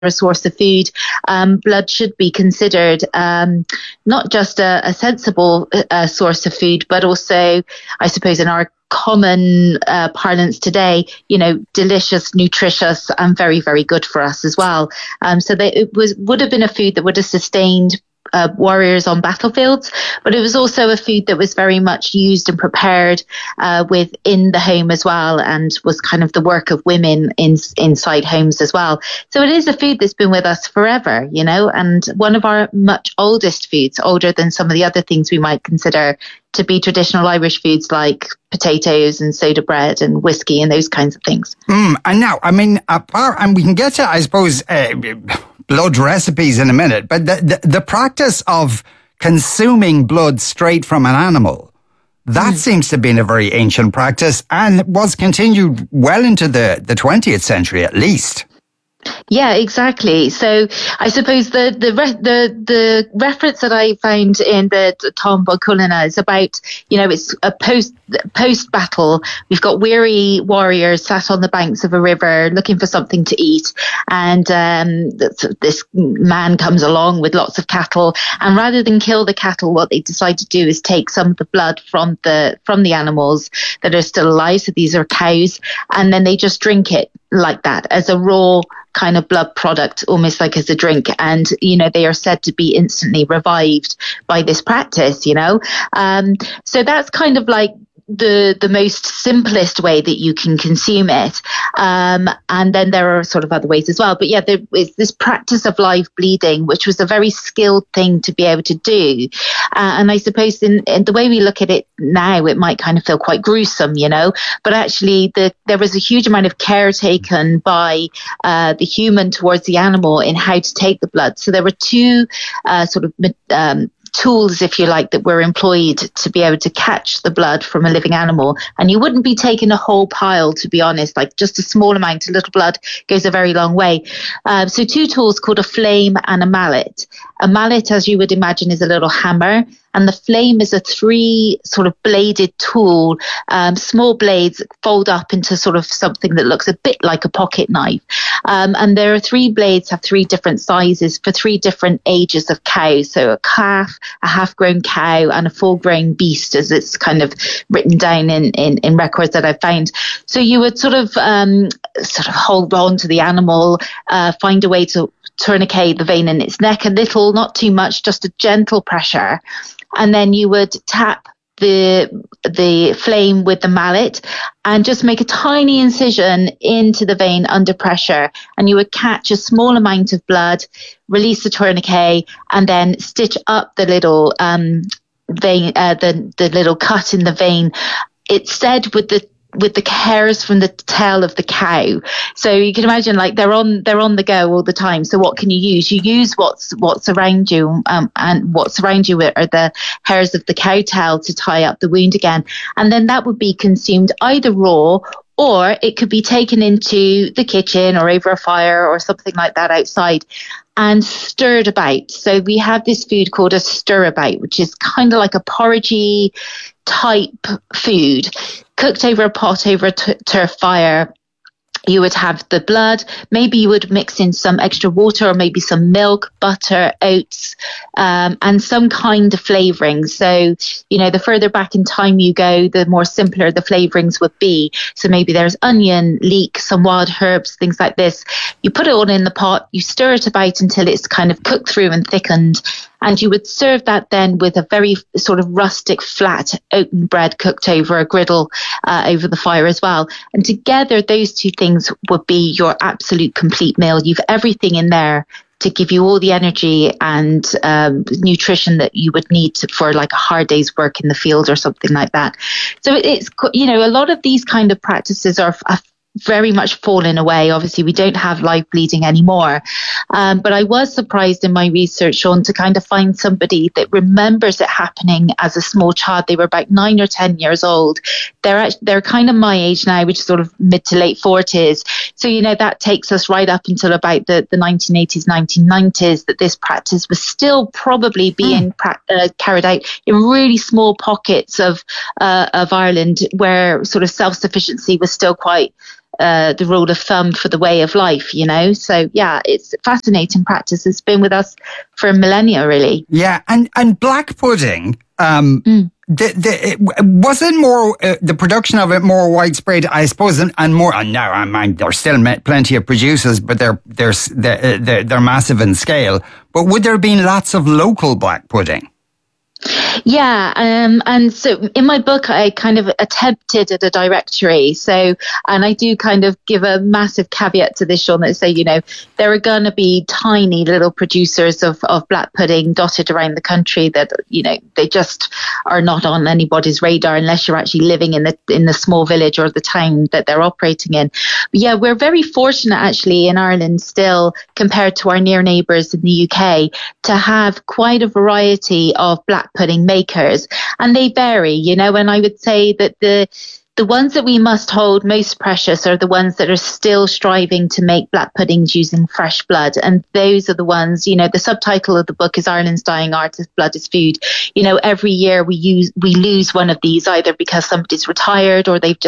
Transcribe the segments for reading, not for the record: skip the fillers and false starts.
a source of food, blood should be considered not just a sensible source of food, but also, I suppose, in our common parlance today, delicious, nutritious, and very, very good for us as well. So would have been a food that would have sustained warriors on battlefields, but it was also a food that was very much used and prepared within the home as well, and was kind of the work of women inside homes as well. So it is a food that's been with us forever, and one of our much oldest foods, older than some of the other things we might consider to be traditional Irish foods like potatoes and soda bread and whiskey and those kinds of things. And now, and we can get to, I suppose, blood recipes in a minute, but the practice of consuming blood straight from an animal, that seems to have been a very ancient practice and was continued well into the 20th century at least. Yeah, exactly. So I suppose the reference that I found in the Tom Cullen is about, it's a post battle. We've got weary warriors sat on the banks of a river looking for something to eat, and this man comes along with lots of cattle, and rather than kill the cattle, what they decide to do is take some of the blood from the animals that are still alive. So these are cows, and then they just drink it like that as a raw kind of blood product, almost like as a drink. And, they are said to be instantly revived by this practice, So that's kind of like the most simplest way that you can consume it. And then there are sort of other ways as well. But yeah, there is this practice of live bleeding, which was a very skilled thing to be able to do. And I suppose in the way we look at it now, it might kind of feel quite gruesome, but actually there was a huge amount of care taken by the human towards the animal in how to take the blood. So there were two tools, if you like, that were employed to be able to catch the blood from a living animal. And you wouldn't be taking a whole pile, to be honest, like just a small amount. A little blood goes a very long way. So two tools called a flame and a mallet. A mallet, as you would imagine, is a little hammer, and the flame is a 3 sort of bladed tool. Small blades fold up into sort of something that looks a bit like a pocket knife. And there are 3 blades, have 3 different sizes for 3 different ages of cow. So a calf, a half-grown cow, and a full-grown beast, as it's kind of written down in records that I've found. So you would sort of hold on to the animal, find a way to tourniquet the vein in its neck a little, not too much, just a gentle pressure. And then you would tap the flame with the mallet and just make a tiny incision into the vein under pressure. And you would catch a small amount of blood, release the tourniquet, and then stitch up the little vein, the little cut in the vein. It's said with the hairs from the tail of the cow. So you can imagine, like, they're on the go all the time. So what can you use? You use what's around you, and what's around you are the hairs of the cow tail to tie up the wound again. And then that would be consumed either raw, or it could be taken into the kitchen or over a fire or something like that outside and stirred about. So we have this food called a stirabout, which is kind of like a porridgey type food, cooked over a pot over a turf fire. You would have the blood. Maybe you would mix in some extra water, or maybe some milk, butter, oats, and some kind of flavouring. So, the further back in time you go, the more simpler the flavourings would be. So maybe there's onion, leek, some wild herbs, things like this. You put it all in the pot, you stir it about until it's kind of cooked through and thickened. And you would serve that then with a very sort of rustic, flat oaten bread cooked over a griddle over the fire as well. And together, those two things would be your absolute complete meal. You've everything in there to give you all the energy and nutrition that you would need for like a hard day's work in the field or something like that. So it's, a lot of these kind of practices are very much fallen away. Obviously, we don't have live bleeding anymore. But I was surprised in my research, Sean, to kind of find somebody that remembers it happening as a small child. They were about 9 or 10 years old. They're kind of my age now, which is sort of mid to late 40s. So, that takes us right up until about the 1980s, 1990s, that this practice was still probably being carried out in really small pockets of Ireland, where sort of self-sufficiency was still quite the rule of thumb for the way of life, you know. So yeah, it's a fascinating practice. It's been with us for millennia, really. Yeah, and black pudding. Was it more the production of it more widespread, I suppose, and more? And now, there's still plenty of producers, but they're massive in scale. But would there have been lots of local black pudding? Yeah, and so in my book, I kind of attempted at a directory. So, and I do kind of give a massive caveat to this, Sean, that say, you know, there are going to be tiny little producers of black pudding dotted around the country that, you know, they just are not on anybody's radar unless you're actually living in the small village or the town that they're operating in. But yeah, we're very fortunate actually in Ireland still, compared to our near neighbours in the UK, to have quite a variety of black pudding makers, and they vary, you know, and I would say that the ones that we must hold most precious are the ones that are still striving to make black puddings using fresh blood. And those are the ones, you know, the subtitle of the book is Ireland's Dying Art of Blood is Food. You know, every year we lose one of these, either because somebody's retired or they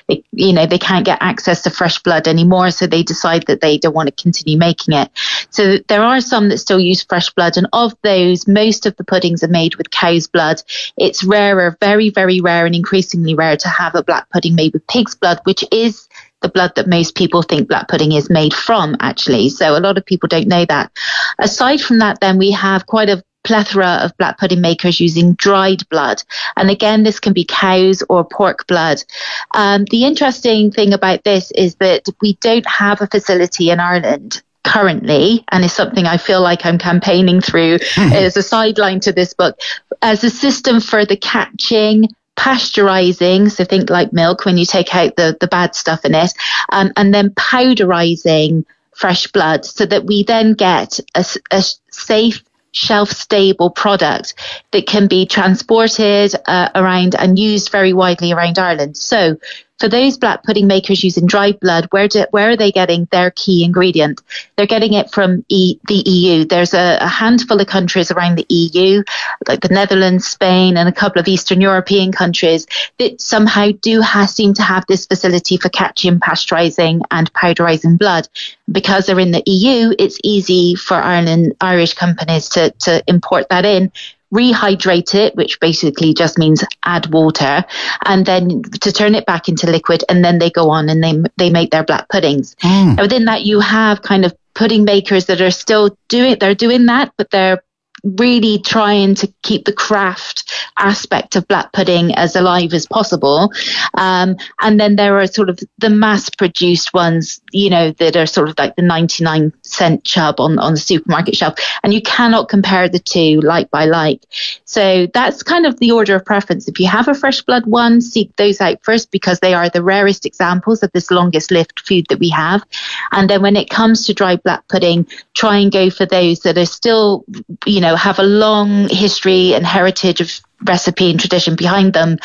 can't get access to fresh blood anymore. So they decide that they don't want to continue making it. So there are some that still use fresh blood. And of those, most of the puddings are made with cow's blood. It's rarer, very, very rare and increasingly rare to have a black pudding made with pig's blood, which is the blood that most people think black pudding is made from, actually. So a lot of people don't know that. Aside from that, then we have quite a plethora of black pudding makers using dried blood. And again, this can be cow's or pork blood. The interesting thing about this is that we don't have a facility in Ireland currently, and it's something I feel like I'm campaigning through as a sideline to this book, as a system for the catching, pasteurizing, so think like milk when you take out the bad stuff in it, and then powderizing fresh blood so that we then get a safe, shelf-stable product that can be transported around and used very widely around Ireland. So for those black pudding makers using dried blood, where are they getting their key ingredient? They're getting it from the EU. There's a handful of countries around the EU, like the Netherlands, Spain, and a couple of Eastern European countries that somehow seem to have this facility for catching, pasteurising and powderising blood. Because they're in the EU, it's easy for Irish companies to import that in, rehydrate it, which basically just means add water, and then to turn it back into liquid, and then they go on and they make their black puddings. Now, within that, you have kind of pudding makers that are still doing that, but they're really trying to keep the craft aspect of black pudding as alive as possible. And then there are sort of the mass-produced ones, you know, that are sort of like the 99-cent chub on the supermarket shelf. And you cannot compare the two like by like. So that's kind of the order of preference. If you have a fresh blood one, seek those out first because they are the rarest examples of this longest-lived food that we have. And then when it comes to dry black pudding, try and go for those that are still, you know, have a long history and heritage of recipe and tradition behind them,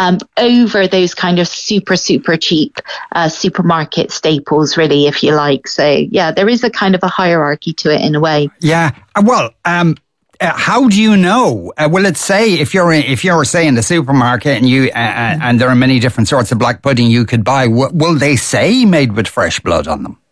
over those kind of super cheap supermarket staples, really, if you like. So yeah, there is a kind of a hierarchy to it in a way. Yeah, well, how do you know? Will it say if you're say in the supermarket and you and there are many different sorts of black pudding you could buy? Will they say made with fresh blood on them?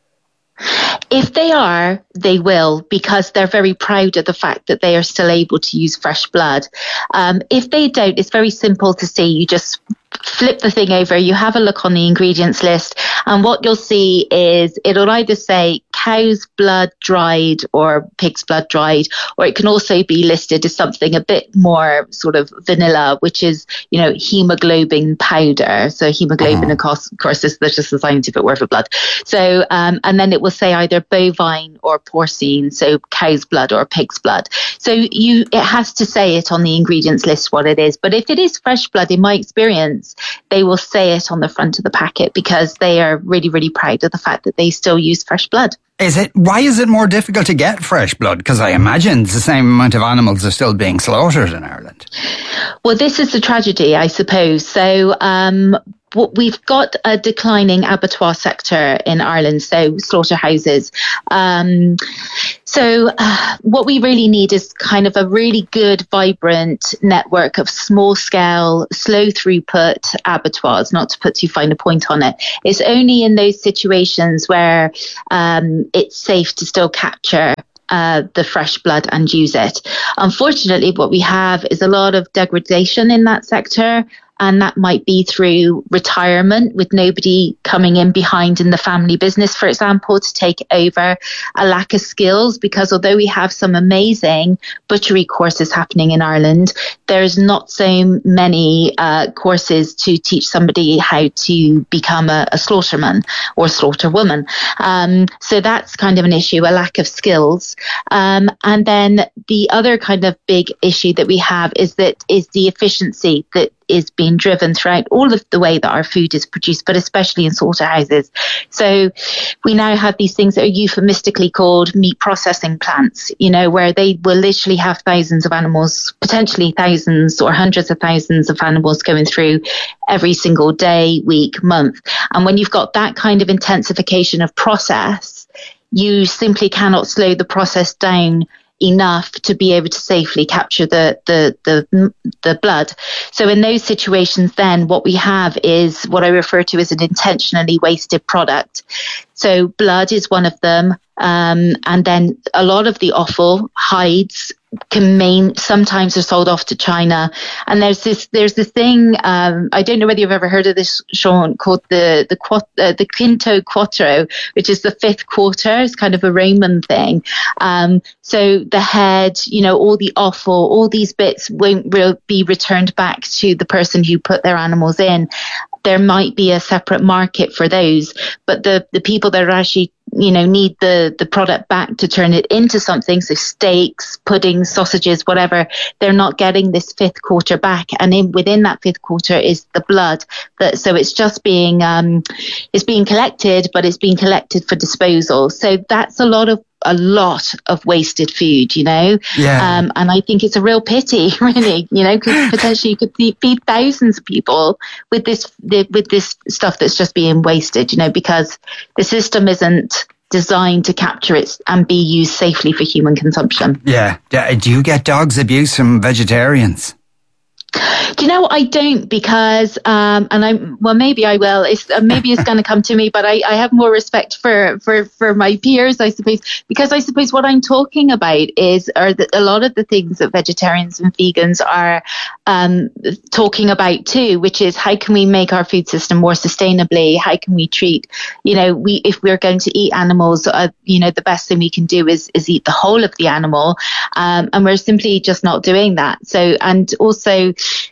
If they are, they will, because they're very proud of the fact that they are still able to use fresh blood. If they don't, it's very simple to see. You just flip the thing over, you have a look on the ingredients list, and what you'll see is it'll either say cow's blood dried or pig's blood dried, or it can also be listed as something a bit more sort of vanilla, which is, you know, hemoglobin powder. So hemoglobin, of course is just a scientific word for blood. So, and then it will say either bovine or porcine, so cow's blood or pig's blood. So it has to say it on the ingredients list what it is. But if it is fresh blood, in my experience, they will say it on the front of the packet because they are really, really proud of the fact that they still use fresh blood. Why is it more difficult to get fresh blood? Because I imagine the same amount of animals are still being slaughtered in Ireland. Well, this is the tragedy, I suppose. So, we've got a declining abattoir sector in Ireland, so slaughterhouses. So So what we really need is kind of a really good, vibrant network of small scale, slow throughput abattoirs, not to put too fine a point on it. It's only in those situations where it's safe to still capture the fresh blood and use it. Unfortunately, what we have is a lot of degradation in that sector. And that might be through retirement with nobody coming in behind in the family business, for example, to take over, a lack of skills, because although we have some amazing butchery courses happening in Ireland, there's not so many courses to teach somebody how to become a slaughterman or slaughterwoman. So that's kind of an issue, a lack of skills. And then the other kind of big issue that we have is the efficiency that is being driven throughout all of the way that our food is produced, but especially in slaughterhouses. So we now have these things that are euphemistically called meat processing plants, where they will literally have thousands of animals, potentially thousands or hundreds of thousands of animals going through every single day, week, month. And when you've got that kind of intensification of process, you simply cannot slow the process down enough to be able to safely capture the blood. So in those situations, then what we have is what I refer to as an intentionally wasted product. So blood is one of them. And then a lot of the offal, hides, sometimes are sold off to China. And there's this thing, I don't know whether you've ever heard of this, Sean, called the Quinto Quattro, which is the fifth quarter. It's kind of a Roman thing. So the head, all the offal, all these bits won't be returned back to the person who put their animals in. There might be a separate market for those, but the people that are actually need the product back to turn it into something, so steaks, puddings, sausages, whatever, they're not getting this fifth quarter back. And within that fifth quarter is the blood. So it's just being collected, but it's being collected for disposal. So that's a lot of wasted food, Yeah. And I think it's a real pity, really, because potentially you could feed thousands of people with this stuff that's just being wasted, because the system isn't designed to capture it and be used safely for human consumption. Yeah. Do you get dogs abuse from vegetarians? Do I don't, because maybe I will. Maybe it's going to come to me, but I have more respect for my peers, I suppose, because I suppose what I'm talking about are a lot of the things that vegetarians and vegans are talking about too, which is how can we make our food system more sustainably? How can we treat, if we're going to eat animals, the best thing we can do is eat the whole of the animal, and we're simply just not doing that. So, and also,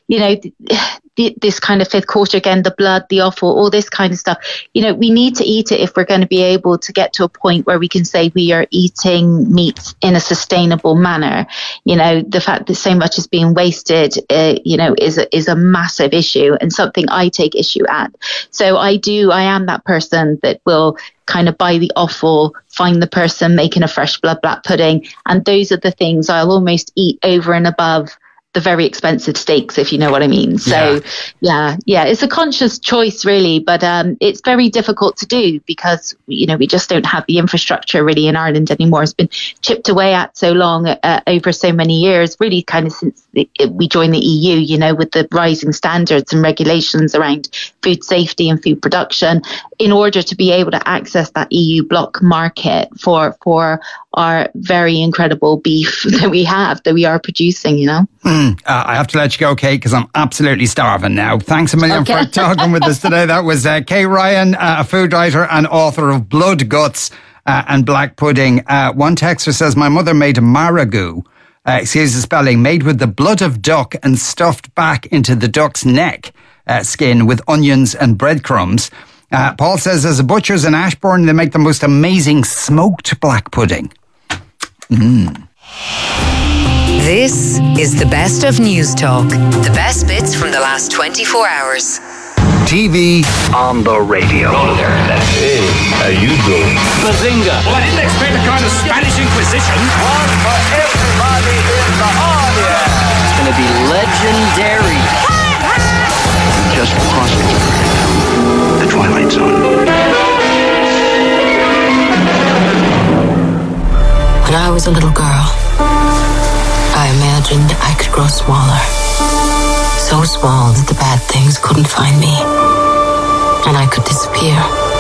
this kind of fifth quarter, again, the blood, the offal, all this kind of stuff, we need to eat it if we're going to be able to get to a point where we can say we are eating meat in a sustainable manner. The fact that so much is being wasted, is a massive issue and something I take issue at. So I am that person that will kind of buy the offal, find the person making a fresh blood black pudding. And those are the things I'll almost eat over and above the very expensive steaks, if you know what I mean. So yeah, it's a conscious choice really, but it's very difficult to do because, we just don't have the infrastructure really in Ireland anymore. It's been chipped away at so long, over so many years, really kind of since we joined the EU, with the rising standards and regulations around food safety and food production, in order to be able to access that EU block market for our very incredible beef that we are producing, I have to let you go, Kate, because I'm absolutely starving now. Thanks a million for talking with us today. That was Kate Ryan, a food writer and author of Blood, Guts and Black Pudding. One texter says, my mother made maragou, excuse the spelling, made with the blood of duck and stuffed back into the duck's neck skin with onions and breadcrumbs. Paul says, as a butcher's in Ashbourne, they make the most amazing smoked black pudding. This is the best of News Talk. The best bits from the last 24 hours. TV on the radio. Hey, how you doing? Bazinga! Well, I didn't expect a kind of Spanish Inquisition. One for everybody in the audience. It's going to be legendary. Just crossed the Twilight Zone. Crowd was a little girl, I imagined I could grow smaller. So small that the bad things couldn't find me. And I could disappear.